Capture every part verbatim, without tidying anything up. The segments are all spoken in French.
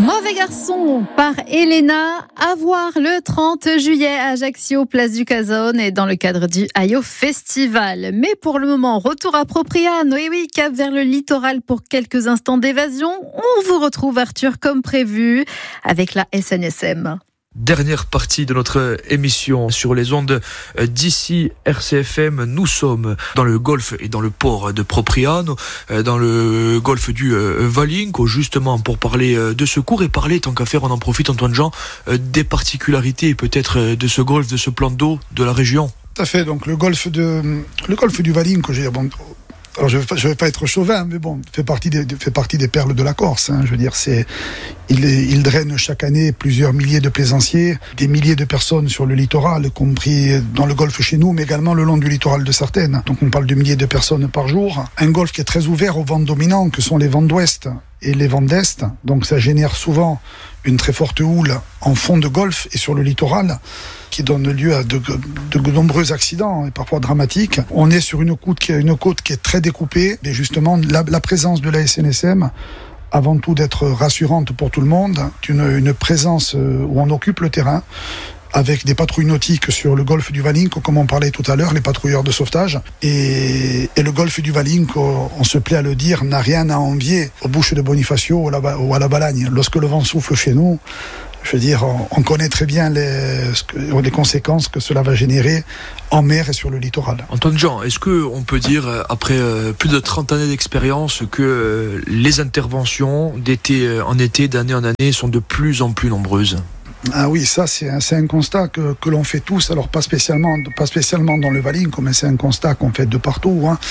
Mauvais garçon par Elena, à voir le trente juillet à Ajaccio, place du Cazone et dans le cadre du Ayo Festival. Mais pour le moment, retour à Propriano. Et oui, cap vers le littoral pour quelques instants d'évasion. On vous retrouve Arthur comme prévu avec la S N S M. Dernière partie de notre émission sur les ondes d'ici R C F M. Nous sommes dans le golfe et dans le port de Propriano, dans le golfe du Valinco, justement pour parler de secours et parler, tant qu'à faire, on en profite, Antoine Jean, des particularités peut-être de ce golfe, de ce plan d'eau de la région. Tout à fait, donc le golfe, de, le golfe du Valinco, je veux dire, bon, alors je ne vais, vais pas être chauvin, mais bon, fait partie des, fait partie des perles de la Corse. Hein, je veux dire, c'est, il, il draine chaque année plusieurs milliers de plaisanciers, des milliers de personnes sur le littoral, y compris dans le golfe chez nous, mais également le long du littoral de Sartène. Donc on parle de milliers de personnes par jour. Un golfe qui est très ouvert aux vents dominants, que sont les vents d'ouest et les vents d'est. Donc ça génère souvent une très forte houle en fond de golfe et sur le littoral, qui donne lieu à de, de, de nombreux accidents, et parfois dramatiques. On est sur une côte qui, une côte qui est très découpée, et justement, la, la présence de la S N S M, avant tout d'être rassurante pour tout le monde, une, une présence où on occupe le terrain, avec des patrouilles nautiques sur le golfe du Valinco, comme on parlait tout à l'heure, les patrouilleurs de sauvetage. Et, et le golfe du Valinco, on se plaît à le dire, n'a rien à envier aux Bouches de Bonifacio ou à la, ou à la Balagne. Lorsque le vent souffle chez nous, je veux dire, on, on connaît très bien les, les conséquences que cela va générer en mer et sur le littoral. Antoine Jean, est-ce qu'on peut dire, après euh, plus de trente années d'expérience, que euh, les interventions d'été en été, d'année en année, sont de plus en plus nombreuses ? Ah oui, ça c'est un, c'est un constat que, que l'on fait tous, alors pas spécialement, pas spécialement dans le Valinco, mais c'est un constat qu'on fait de partout. Hein.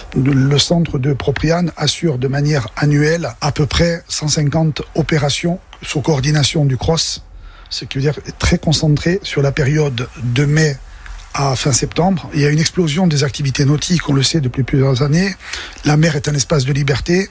Le centre de Propriano assure de manière annuelle à peu près cent cinquante opérations sous coordination du C R O S, ce qui veut dire très concentré sur la période de mai à fin septembre. Il y a une explosion des activités nautiques, on le sait depuis plusieurs années. La mer est un espace de liberté.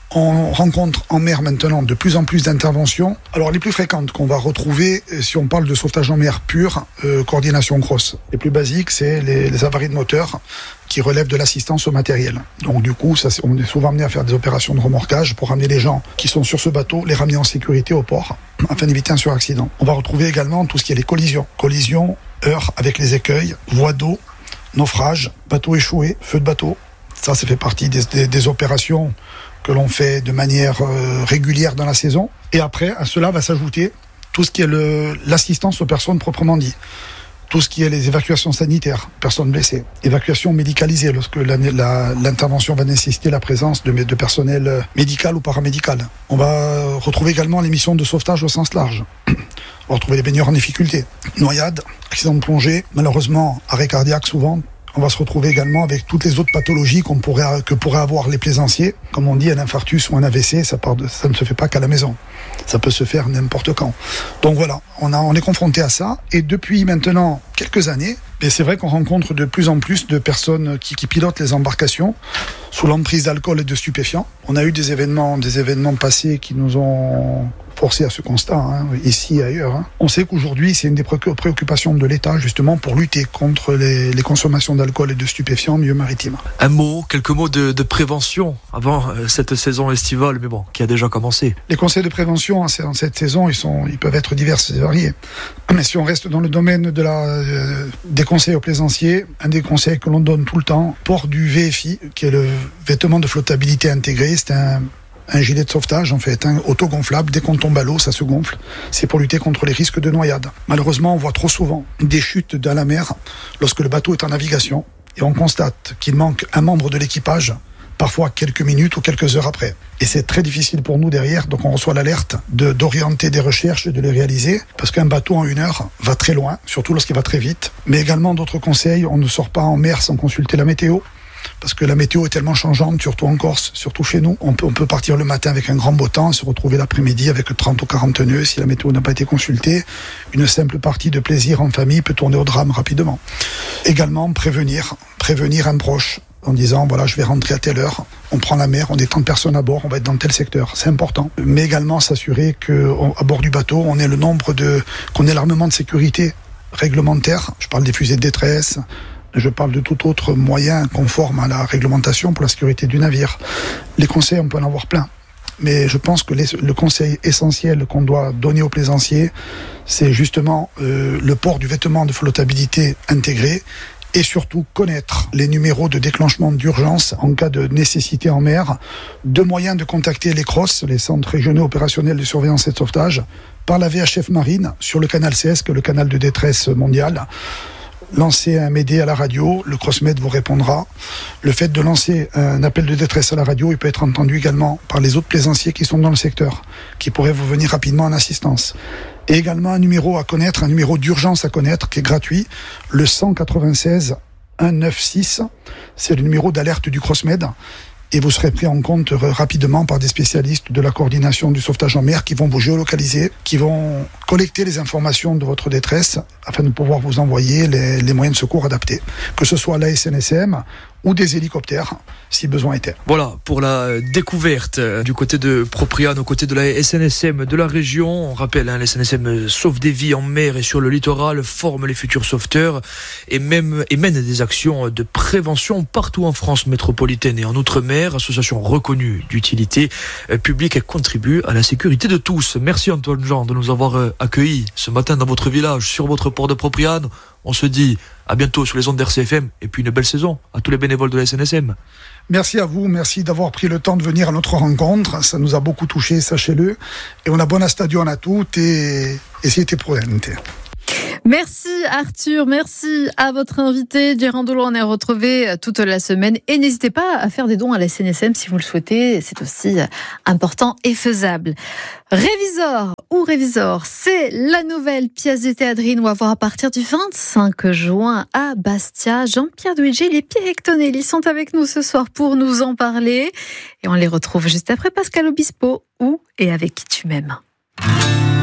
On rencontre en mer maintenant de plus en plus d'interventions. Alors les plus fréquentes qu'on va retrouver, si on parle de sauvetage en mer pur, euh, coordination C R O S. Les plus basiques, c'est les, les avaries de moteur qui relèvent de l'assistance au matériel. Donc du coup, ça, on est souvent amené à faire des opérations de remorquage pour ramener les gens qui sont sur ce bateau, les ramener en sécurité au port, afin d'éviter un suraccident. On va retrouver également tout ce qui est les collisions. Collisions, heurts avec les écueils, voies d'eau, naufrages, bateaux échoués, feux de bateau. Ça, ça fait partie des, des, des opérations que l'on fait de manière euh, régulière dans la saison. Et après, à cela va s'ajouter tout ce qui est le, l'assistance aux personnes proprement dit. Tout ce qui est les évacuations sanitaires, personnes blessées. Évacuation médicalisée, lorsque la, la, l'intervention va nécessiter la présence de, de personnel médical ou paramédical. On va retrouver également les missions de sauvetage au sens large. On va retrouver les baigneurs en difficulté. Noyades, accidents de plongée, malheureusement, arrêt cardiaque souvent. On va se retrouver également avec toutes les autres pathologies qu'on pourrait, que pourraient avoir les plaisanciers. Comme on dit, un infarctus ou un A V C, ça, part de, ça ne se fait pas qu'à la maison. Ça peut se faire n'importe quand. Donc voilà, on, a, on est confronté à ça. Et depuis maintenant quelques années, et c'est vrai qu'on rencontre de plus en plus de personnes qui, qui pilotent les embarcations sous l'emprise d'alcool et de stupéfiants. On a eu des événements, des événements passés qui nous ont forcé à ce constat, hein, ici et ailleurs. Hein. On sait qu'aujourd'hui, c'est une des préoccupations de l'État, justement, pour lutter contre les, les consommations d'alcool et de stupéfiants en milieu maritime. Un mot, quelques mots de, de prévention avant euh, cette saison estivale, mais bon, qui a déjà commencé. Les conseils de prévention en cette saison, ils, sont, ils peuvent être divers et variés. Mais si on reste dans le domaine de la, euh, des conseils aux plaisanciers, un des conseils que l'on donne tout le temps, port du V F I, qui est le vêtement de flottabilité intégré, c'est un un gilet de sauvetage, en fait, un autogonflable. Dès qu'on tombe à l'eau, ça se gonfle. C'est pour lutter contre les risques de noyade. Malheureusement, on voit trop souvent des chutes dans la mer lorsque le bateau est en navigation et on constate qu'il manque un membre de l'équipage, parfois quelques minutes ou quelques heures après. Et c'est très difficile pour nous derrière, donc on reçoit l'alerte de, d'orienter des recherches et de les réaliser, parce qu'un bateau en une heure va très loin, surtout lorsqu'il va très vite. Mais également d'autres conseils, on ne sort pas en mer sans consulter la météo. Parce que la météo est tellement changeante, surtout en Corse, surtout chez nous. On peut, on peut partir le matin avec un grand beau temps, se retrouver l'après-midi avec trente ou quarante nœuds. Si la météo n'a pas été consultée, une simple partie de plaisir en famille peut tourner au drame rapidement. Également, prévenir, prévenir un proche en disant, voilà, je vais rentrer à telle heure, on prend la mer, on est tant de personnes à bord, on va être dans tel secteur. C'est important. Mais également s'assurer qu'à bord du bateau, on ait le nombre de, qu'on ait l'armement de sécurité réglementaire. Je parle des fusées de détresse, je parle de tout autre moyen conforme à la réglementation pour la sécurité du navire. Les conseils, on peut en avoir plein. mais je pense que les, le conseil essentiel qu'on doit donner aux plaisanciers, c'est justement euh, le port du vêtement de flottabilité intégré et surtout connaître les numéros de déclenchement d'urgence en cas de nécessité en mer, deux moyens de contacter les C R O S, les centres régionaux opérationnels de surveillance et de sauvetage, par la V H F marine sur le canal C S, que est le canal de détresse mondial. Lancez un Médé à la radio, le CrossMed vous répondra. Le fait de lancer un appel de détresse à la radio, il peut être entendu également par les autres plaisanciers qui sont dans le secteur, qui pourraient vous venir rapidement en assistance. Et également un numéro à connaître, un numéro d'urgence à connaître, qui est gratuit, le cent quatre-vingt-seize cent quatre-vingt-seize. C'est le numéro d'alerte du CrossMed. Et vous serez pris en compte rapidement par des spécialistes de la coordination du sauvetage en mer qui vont vous géolocaliser, qui vont collecter les informations de votre détresse afin de pouvoir vous envoyer les, les moyens de secours adaptés, que ce soit la S N S M ou des hélicoptères, si besoin était. Voilà, pour la découverte du côté de Propriane, au côté de la S N S M de la région. On rappelle, hein, la S N S M sauve des vies en mer et sur le littoral, forme les futurs sauveteurs et, même, et mène des actions de prévention partout en France métropolitaine et en Outre-mer. Association reconnue d'utilité publique et contribue à la sécurité de tous. Merci Antoine Jean de nous avoir accueillis ce matin dans votre village, sur votre port de Propriane. On se dit à bientôt sur les ondes d'R C F M et puis une belle saison à tous les bénévoles de la S N S M. Merci à vous, merci d'avoir pris le temps de venir à notre rencontre. Ça nous a beaucoup touché, sachez-le. Et on a buona stagione a tutti et, et siete prudenti. Merci Arthur, merci à votre invité. Girandolo, on est retrouvé toute la semaine. Et n'hésitez pas à faire des dons à la S N S M si vous le souhaitez. C'est aussi important et faisable. Révisor ou Révisor, c'est la nouvelle pièce du théâtrine. On va voir à partir du vingt-cinq juin à Bastia. Jean-Pierre Duigé et les Pierrick Tonelli sont avec nous ce soir pour nous en parler. Et on les retrouve juste après Pascal Obispo ou Et avec qui tu m'aimes.